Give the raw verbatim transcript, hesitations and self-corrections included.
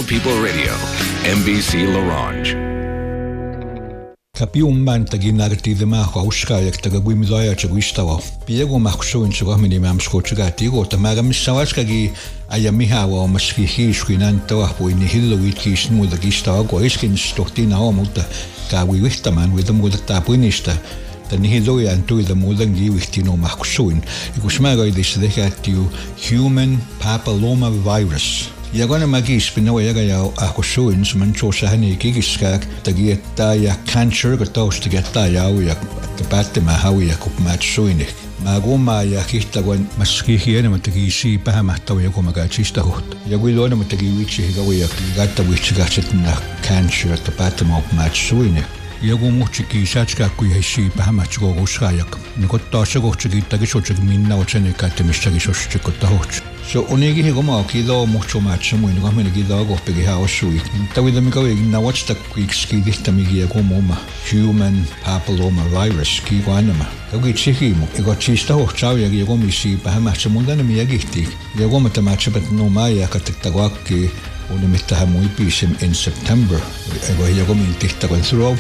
People Radio, M B C L'Orange. Kapiumman taginarti de ma hauskayak tagaguimidaya chaguistawa. Piego makhsuin chagmini mamskochagati go tamagamisawaskagi ayamihawa maskihi shkinantawa poini hillowitki mu dagistawa go iskin stoktina omuta kawiwihtaman with the muda puinista. Den hiloya antu the mudangi wihtino makhsuin. Ikusmaga idisdehatiu human papilloma virus. Yagana magis pinawa yagaya akusuin sumancho sahani kigiskak tagieta ya cancer gatos tagieta ya tapate mahawi ya kupmatsuinik magoma ya kistawan maskihi na matagisi pahamahtaw yago magachista hot yagwilo na matagiwichi higawi ya gata wichigachet na cancer tapate mahupmatsuinik yago muchiki shachka kuyashi pahamachgo goshayak nikotta shago chigita gishochig minna wachane katemishagi shoshchikota hoch. So onegi higoma kido mucho match mo ino kami nagida go pegi ha osui tawi da mikaw na watch ta quick ski dihta migi go moma human papilloma virus ki wanama kagi chihi mo ego chista ho chao yagi go misi pa match mo da mi yagi ti yago mata match bat no maya katakta go ki oni mita ha mo ipisem in September ego yago mi dihta go through